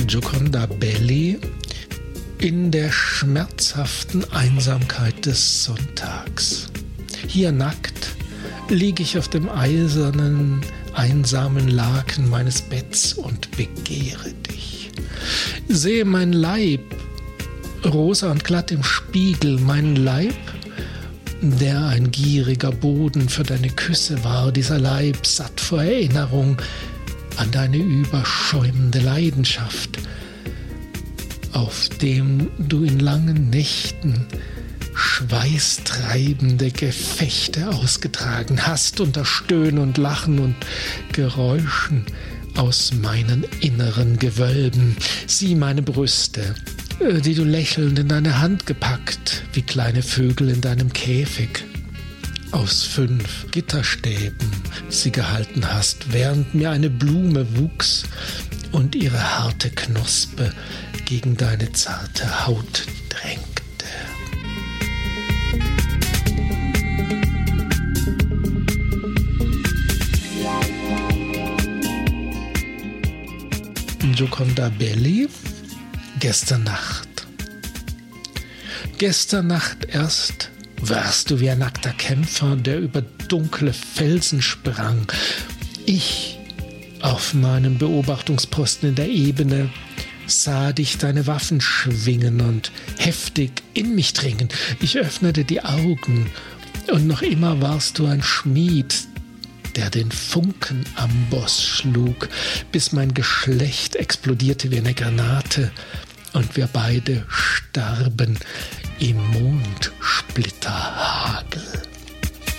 Gioconda Belli in der schmerzhaften Einsamkeit des Sonntags. Hier nackt liege ich auf dem eisernen, einsamen Laken meines Betts und begehre dich. Sehe mein Leib, rosa und glatt im Spiegel, meinen Leib, der ein gieriger Boden für deine Küsse war, dieser Leib satt vor Erinnerung an deine überschäumende Leidenschaft, auf dem du in langen Nächten schweißtreibende Gefechte ausgetragen hast, unter Stöhnen und Lachen und Geräuschen aus meinen inneren Gewölben. Sieh meine Brüste, die du lächelnd in deine Hand gepackt, wie kleine Vögel in deinem Käfig, aus 5 Gitterstäben sie gehalten hast, während mir eine Blume wuchs und ihre harte Knospe gegen deine zarte Haut drängte. Gioconda Belli, gestern Nacht. Gestern Nacht erst warst du wie ein nackter Kämpfer, der über dunkle Felsen sprang. Ich auf meinem Beobachtungsposten in der Ebene sah dich deine Waffen schwingen und heftig in mich dringen. Ich öffnete die Augen und noch immer warst du ein Schmied, der den Funkenamboss schlug, bis mein Geschlecht explodierte wie eine Granate und wir beide starben im Mondsplitterhagel.